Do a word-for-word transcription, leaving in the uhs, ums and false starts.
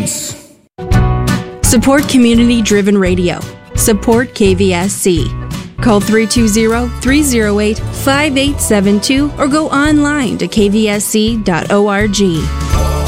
Sports. Support community-driven radio. Support K V S C. Call three two zero, three zero eight, five eight seven two or go online to k v s c dot org.